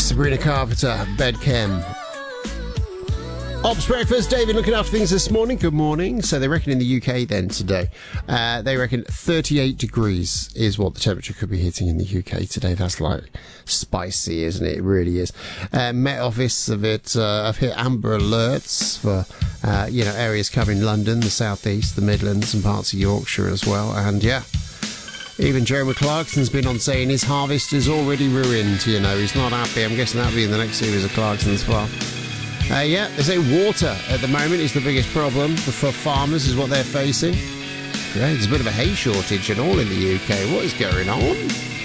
Sabrina Carpenter, Bed Chem. Ops Breakfast, David looking after things this morning. Good morning. So they reckon in the UK then today, they reckon 38 degrees is what the temperature could be hitting in the UK today. That's like spicy, isn't it? It really is. Met Office have hit amber alerts for, areas covering London, the South East, the Midlands and parts of Yorkshire as well. And yeah, even Jeremy Clarkson's been on saying his harvest is already ruined. He's not happy. I'm guessing that'll be in the next series of Clarkson as well. They say water at the moment is the biggest problem for farmers, is what they're facing. Yeah, there's a bit of a hay shortage and all in the UK. What is going on?